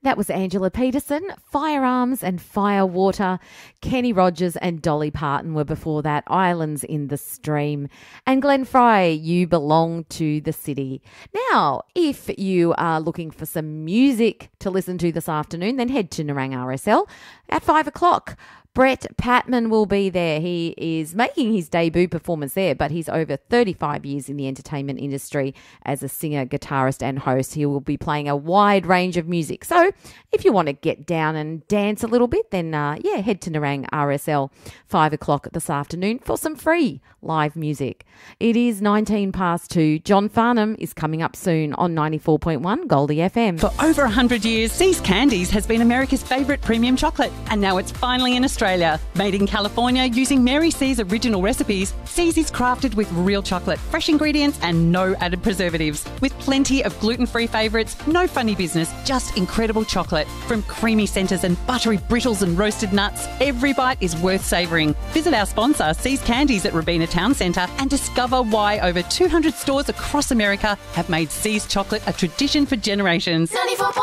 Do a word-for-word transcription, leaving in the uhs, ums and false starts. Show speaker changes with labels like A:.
A: That was Angela Peterson, Firearms and Firewater. Kenny Rogers and Dolly Parton were before that, Islands in the Stream. And Glenn Fry, You Belong to the City. Now, if you are looking for some music to listen to this afternoon, then head to Nerang R S L at five o'clock. Brett Patman will be there. He is making his debut performance there, but he's over thirty-five years in the entertainment industry as a singer, guitarist and host. He will be playing a wide range of music. So if you want to get down and dance a little bit, then uh, yeah, head to Nerang R S L five o'clock this afternoon for some free live music. It is nineteen past two. John Farnham is coming up soon on ninety-four point one Goldie F M.
B: For over one hundred years, See's Candies has been America's favourite premium chocolate, and now it's finally in Australia. Made in California using Mary C's original recipes, See's is crafted with real chocolate, fresh ingredients and no added preservatives. With plenty of gluten-free favourites, no funny business, just incredible chocolate. From creamy centres and buttery brittles and roasted nuts, every bite is worth savouring. Visit our sponsor, See's Candies at Robina Town Centre, and discover why over two hundred stores across America have made See's chocolate a tradition for generations. ninety-four